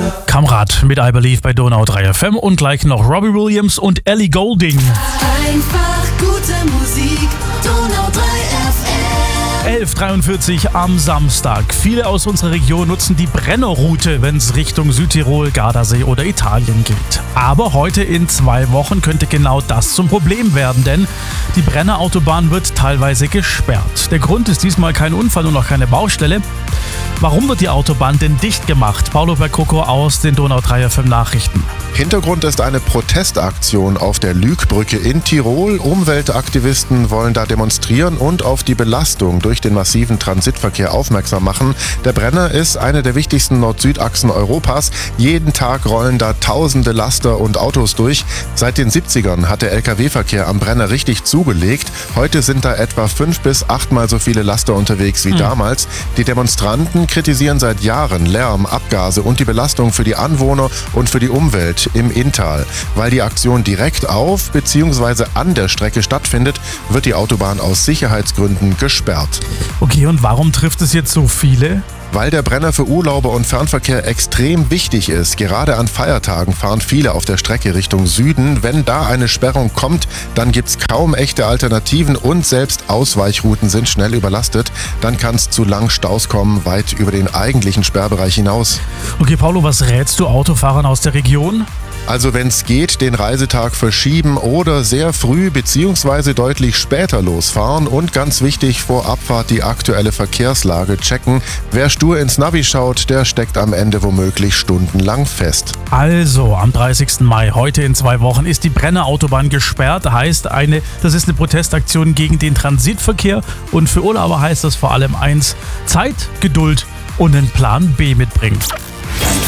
Kamrat mit I Believe bei Donau 3 FM und gleich noch Robbie Williams und Ellie Goulding. Einfach gute Musik, Donau 3 FM. 11:43 am Samstag. Viele aus unserer Region nutzen die Brennerroute, wenn es Richtung Südtirol, Gardasee oder Italien geht. Aber heute in 2 Wochen könnte genau das zum Problem werden, denn die Brennerautobahn wird teilweise gesperrt. Der Grund ist diesmal kein Unfall und auch keine Baustelle. Warum wird die Autobahn denn dicht gemacht? Paulo Percoco aus den Donau 3 FM Nachrichten. Hintergrund ist eine Protestaktion auf der Lügbrücke in Tirol. Umweltaktivisten wollen da demonstrieren und auf die Belastung durch den massiven Transitverkehr aufmerksam machen. Der Brenner ist eine der wichtigsten Nord-Süd-Achsen Europas. Jeden Tag rollen da tausende Laster und Autos durch. Seit den 70ern hat der Lkw-Verkehr am Brenner richtig zugelegt. Heute sind da etwa 5 bis 8 Mal so viele Laster unterwegs wie damals. Die Demonstranten kritisieren seit Jahren Lärm, Abgase und die Belastung für die Anwohner und für die Umwelt im Inntal. Weil die Aktion direkt auf bzw. an der Strecke stattfindet, wird die Autobahn aus Sicherheitsgründen gesperrt. Okay, und warum trifft es jetzt so viele? Weil der Brenner für Urlauber und Fernverkehr extrem wichtig ist. Gerade an Feiertagen fahren viele auf der Strecke Richtung Süden. Wenn da eine Sperrung kommt, dann gibt's kaum echte Alternativen und selbst Ausweichrouten sind schnell überlastet. Dann kann es zu langen Staus kommen, weit über den eigentlichen Sperrbereich hinaus. Okay, Paulo, was rätst du Autofahrern aus der Region? Also wenn es geht, den Reisetag verschieben oder sehr früh bzw. deutlich später losfahren und ganz wichtig, vor Abfahrt die aktuelle Verkehrslage checken. Wer stur ins Navi schaut, der steckt am Ende womöglich stundenlang fest. Also, am 30. Mai, heute in 2 Wochen, ist die Brennerautobahn gesperrt. Das ist eine Protestaktion gegen den Transitverkehr und für Urlauber heißt das vor allem eins: Zeit, Geduld und einen Plan B mitbringen.